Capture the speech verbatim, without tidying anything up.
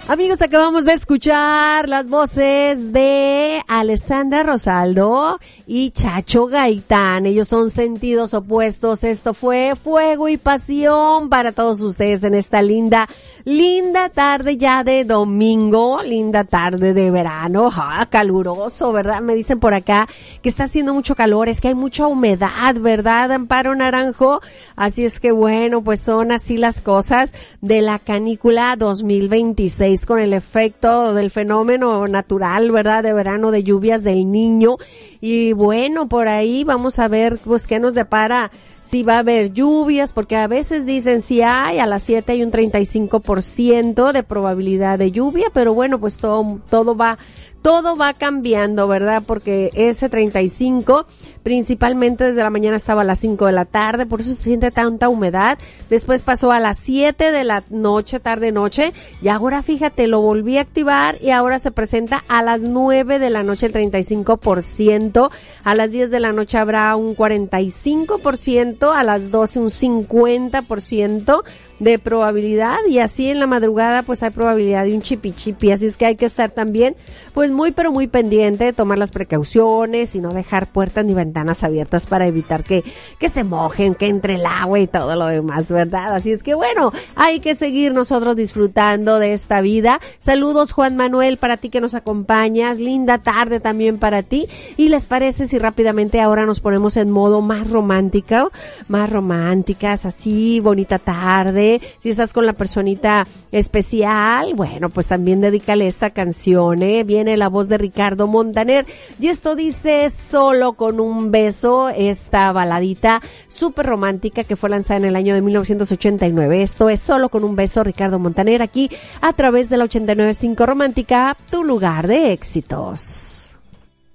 Amigos, acabamos de escuchar las voces de Alessandra Rosaldo y Chacho Gaitán. Ellos son sentidos opuestos. Esto fue Fuego y Pasión para todos ustedes en esta linda, linda tarde ya de domingo, linda tarde de verano. Ah, caluroso, ¿verdad? Me dicen por acá que está haciendo mucho calor, es que hay mucha humedad, ¿verdad, Amparo Naranjo? Así es que bueno, pues son así las cosas de la canícula dos mil veintiséis. Con el efecto del fenómeno natural, ¿verdad? De verano, de lluvias del Niño. Y bueno, por ahí vamos a ver pues qué nos depara, si va a haber lluvias, porque a veces dicen si hay, a las siete hay un treinta y cinco por ciento de probabilidad de lluvia, pero bueno, pues todo, todo va, todo va cambiando, ¿verdad? Porque ese treinta y cinco principalmente desde la mañana estaba a las cinco de la tarde, por eso se siente tanta humedad. Después pasó a las siete de la noche, tarde noche, y ahora fíjate, lo volví a activar y ahora se presenta a las nueve de la noche el treinta y cinco por ciento, a las diez de la noche habrá un cuarenta y cinco por ciento, a las doce un cincuenta por ciento de probabilidad, y así en la madrugada pues hay probabilidad de un chipi chipi, así es que hay que estar también pues muy pero muy pendiente de tomar las precauciones y no dejar puertas ni ventanas abiertas para evitar que, que se mojen, que entre el agua y todo lo demás, ¿verdad? Así es que bueno, hay que seguir nosotros disfrutando de esta vida. Saludos, Juan Manuel, para ti que nos acompañas, linda tarde también para ti. ¿Y les parece si rápidamente ahora nos ponemos en modo más romántico, más románticas, así, bonita tarde? Si estás con la personita especial, bueno, pues también dedícale esta canción, ¿eh? Viene la voz de Ricardo Montaner y esto dice Solo con un beso, esta baladita súper romántica que fue lanzada en el año de mil novecientos ochenta y nueve. Esto es Solo con un beso, Ricardo Montaner, aquí a través de la ochenta y nueve punto cinco Romántica, tu lugar de éxitos.